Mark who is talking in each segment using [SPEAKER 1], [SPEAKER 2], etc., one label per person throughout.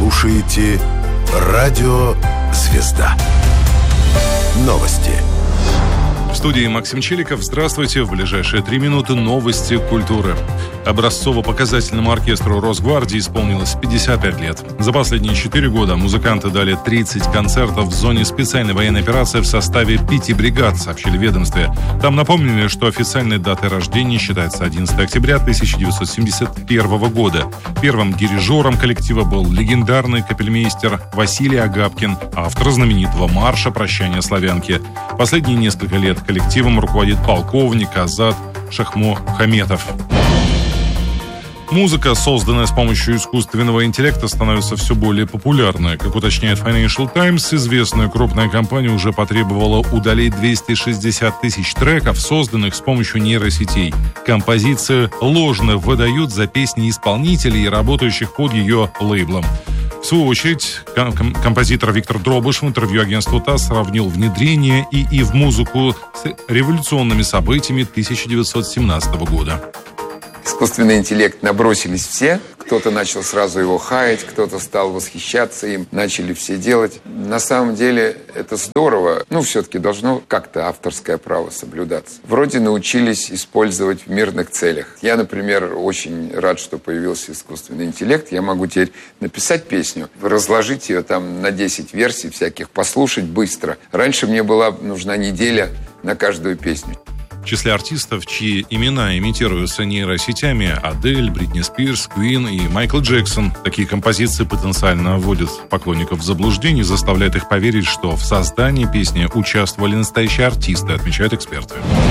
[SPEAKER 1] слушаете Радио «Звезда». Новости.
[SPEAKER 2] В студии Максим Челиков. Здравствуйте. В ближайшие 3 минуты новости культуры. Образцово-показательному оркестру Росгвардии исполнилось 55 лет. За последние 4 года музыканты дали 30 концертов в зоне специальной военной операции в составе 5 бригад, сообщили в ведомстве. Там напомнили, что официальной датой рождения считается 11 октября 1971 года. Первым дирижером коллектива был легендарный капельмейстер Василий Агапкин, автор знаменитого марша «Прощание славянки». Последние несколько лет коллективом руководит полковник Азат Шахмохаметов. Музыка, созданная с помощью искусственного интеллекта, становится все более популярной. Как уточняет Financial Times, известная крупная компания уже потребовала удалить 260 тысяч треков, созданных с помощью нейросетей. Композиции ложно выдают за песни исполнителей, работающих под ее лейблом. В свою очередь, композитор Виктор Дробыш в интервью агентству ТАСС сравнил внедрение ИИ в музыку с революционными событиями 1917 года.
[SPEAKER 3] Искусственный интеллект набросились все. Кто-то начал сразу его хаять, кто-то стал восхищаться им, начали все делать. На самом деле это здорово. Все-таки должно как-то авторское право соблюдаться. Вроде научились использовать в мирных целях. Я, например, очень рад, что появился искусственный интеллект. Я могу теперь написать песню, разложить ее там на 10 версий всяких, послушать быстро. Раньше мне была нужна неделя на каждую песню.
[SPEAKER 2] В числе артистов, чьи имена имитируются нейросетями, Адель, Бритни Спирс, Куин и Майкл Джексон. Такие композиции потенциально вводят поклонников в заблуждение и заставляют их поверить, что в создании песни участвовали настоящие артисты, отмечают эксперты.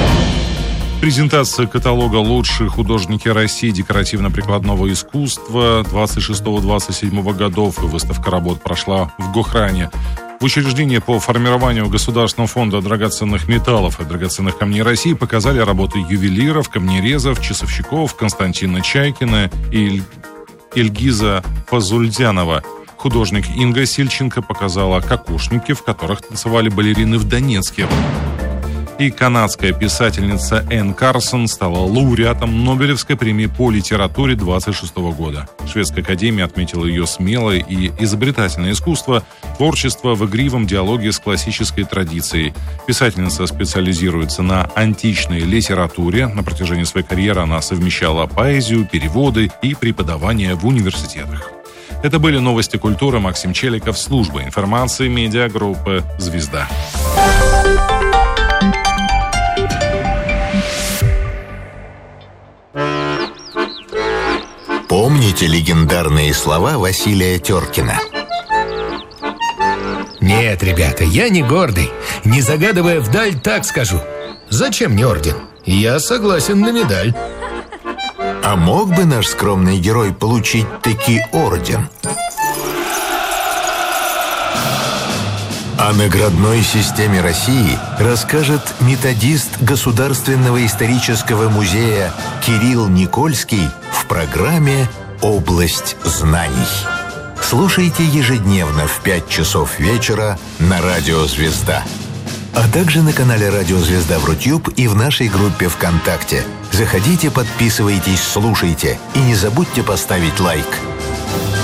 [SPEAKER 2] Презентация каталога «Лучшие художники России декоративно-прикладного искусства» 26-27 годов и выставка работ прошла в Гохране. В учреждении по формированию Государственного фонда драгоценных металлов и драгоценных камней России показали работы ювелиров, камнерезов, часовщиков Константина Чайкина и Ильгиза Фазульдянова. Художник Инга Сильченко показала кокошники, в которых танцевали балерины в Донецке. И канадская писательница Энн Карсон стала лауреатом Нобелевской премии по литературе 1926 года. Шведская академия отметила ее смелое и изобретательное искусство, творчество в игривом диалоге с классической традицией. Писательница специализируется на античной литературе. На протяжении своей карьеры она совмещала поэзию, переводы и преподавание в университетах. Это были новости культуры. Максим Челиков, служба информации медиагруппы «Звезда».
[SPEAKER 1] Помните легендарные слова Василия Теркина?
[SPEAKER 4] Нет, ребята, я не гордый. Не загадывая вдаль, так скажу. Зачем мне орден? Я согласен на медаль.
[SPEAKER 1] А мог бы наш скромный герой получить таки орден? О наградной системе России расскажет методист Государственного исторического музея Кирилл Никольский в программе «Область знаний». Слушайте ежедневно в 5 часов вечера на Радио «Звезда». А также на канале Радио «Звезда» в Рутюб и в нашей группе ВКонтакте. Заходите, подписывайтесь, слушайте и не забудьте поставить лайк.